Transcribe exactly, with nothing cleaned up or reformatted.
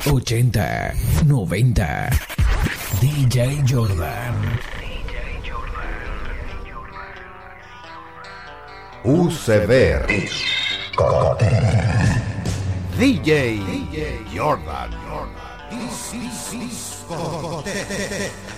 ochenta, noventa. D J Jordan. U C B D J Jordan. This is discoteca.